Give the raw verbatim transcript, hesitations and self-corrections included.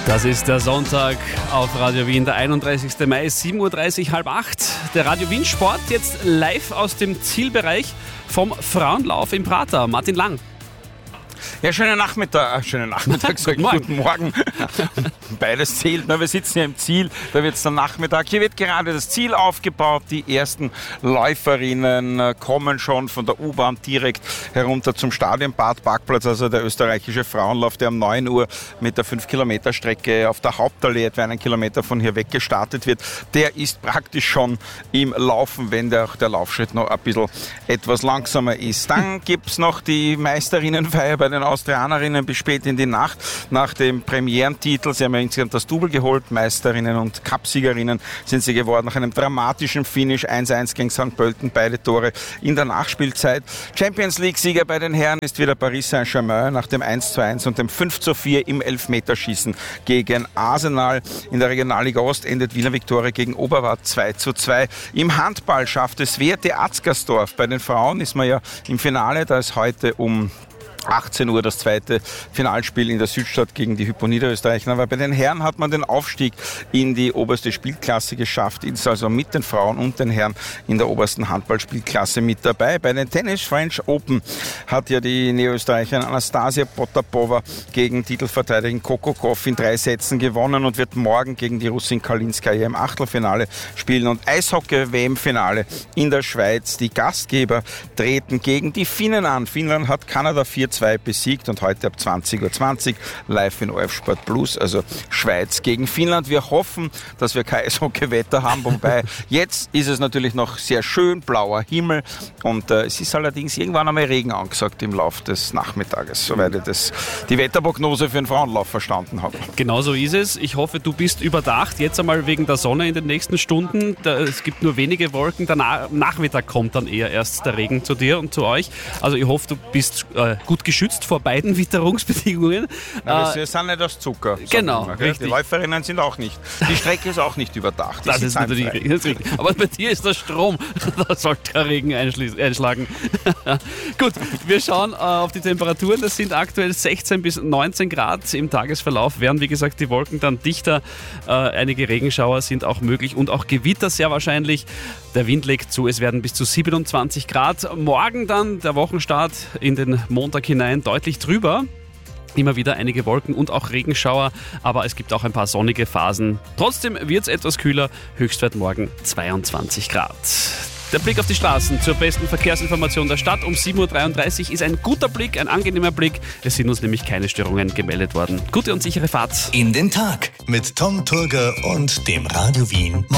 Das ist der Sonntag auf Radio Wien, der einunddreißigsten Mai, sieben Uhr dreißig, halb acht. Der Radio Wien Sport jetzt live aus dem Zielbereich vom Frauenlauf im Prater. Martin Lang. Ja, schönen Nachmittag, äh, schönen Nachmittag, sag ich, guten Morgen. Beides zählt, ne? Wir sitzen hier im Ziel, da wird es dann Nachmittag. Hier wird gerade das Ziel aufgebaut, die ersten Läuferinnen äh, kommen schon von der U-Bahn direkt herunter zum Stadionbad Parkplatz, also der österreichische Frauenlauf, der um neun Uhr mit der fünf Kilometer Strecke auf der Hauptallee etwa einen Kilometer von hier weg gestartet wird. Der ist praktisch schon im Laufen, wenn der, der Laufschritt noch ein bisschen etwas langsamer ist. Dann gibt es noch die Meisterinnenfeier bei den Austrianerinnen bis spät in die Nacht nach dem Premierentitel. Sie haben ja insgesamt das Double geholt, Meisterinnen und Cupsiegerinnen sind sie geworden nach einem dramatischen Finish, eins eins gegen Sankt Pölten, beide Tore in der Nachspielzeit. Champions League-Sieger bei den Herren ist wieder Paris Saint-Germain nach dem eins zu eins und dem fünf zu vier im Elfmeterschießen gegen Arsenal. In der Regionalliga Ost endet Wiener Viktoria gegen Oberwart zwei zu zwei. Im Handball schafft es Werte Atzgersdorf. Bei den Frauen ist man ja im Finale, da ist heute um achtzehn Uhr das zweite Finalspiel in der Südstadt gegen die Hypo Niederösterreicher. Aber bei den Herren hat man den Aufstieg in die oberste Spielklasse geschafft, ist also mit den Frauen und den Herren in der obersten Handballspielklasse mit dabei. Bei den Tennis French Open hat ja die Neoösterreicherin Anastasia Potapova gegen Titelverteidigerin Coco Gauff in drei Sätzen gewonnen und wird morgen gegen die Russin Kalinskaya im Achtelfinale spielen. Und Eishockey-W M-Finale in der Schweiz. Die Gastgeber treten gegen die Finnen an. Finnland hat Kanada vier zu zwei besiegt und heute ab zwanzig Uhr zwanzig live in O F Sport Plus, also Schweiz gegen Finnland. Wir hoffen, dass wir kein Eishockey-Wetter haben, wobei jetzt ist es natürlich noch sehr schön, blauer Himmel und äh, es ist allerdings irgendwann einmal Regen angesagt im Laufe des Nachmittages, soweit ich das, die Wetterprognose für den Frauenlauf verstanden habe. Genau so ist es. Ich hoffe, du bist überdacht. Jetzt einmal wegen der Sonne in den nächsten Stunden. Da, es gibt nur wenige Wolken. Danach, Nachmittag kommt dann eher erst der Regen zu dir und zu euch. Also ich hoffe, du bist äh, gut geschützt vor beiden Witterungsbedingungen. Na, wir äh, sind nicht aus Zucker. Genau, wir, richtig. Die Läuferinnen sind auch nicht. Die Strecke ist auch nicht überdacht. Das ist natürlich richtig. Aber bei dir ist der Strom. Da sollte der Regen einschlagen. Gut, wir schauen äh, auf die Temperaturen. Das sind aktuell sechzehn bis neunzehn Grad. Im Tagesverlauf werden, wie gesagt, die Wolken dann dichter. Äh, einige Regenschauer sind auch möglich und auch Gewitter sehr wahrscheinlich. Der Wind legt zu, es werden bis zu siebenundzwanzig Grad. Morgen dann der Wochenstart in den Montag hinein deutlich drüber. Immer wieder einige Wolken und auch Regenschauer, aber es gibt auch ein paar sonnige Phasen. Trotzdem wird es etwas kühler, Höchstwert morgen zweiundzwanzig Grad. Der Blick auf die Straßen zur besten Verkehrsinformation der Stadt um sieben Uhr dreiunddreißig ist ein guter Blick, ein angenehmer Blick. Es sind uns nämlich keine Störungen gemeldet worden. Gute und sichere Fahrt. In den Tag mit Tom Turger und dem Radio Wien